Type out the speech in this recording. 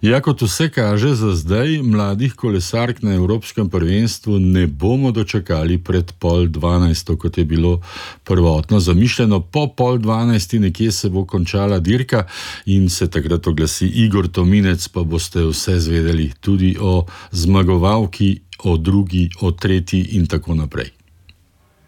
Ja, kot vse kaže za zdaj, mladih kolesark na Evropskem prvenstvu ne bomo dočakali pred 11:30, kot je bilo prvotno zamišljeno. Po 11:30 nekje se bo končala dirka in se takrat oglasi Igor Tominec, pa boste vse zvedeli tudi o zmagovalki, o drugi, o tretji in tako naprej.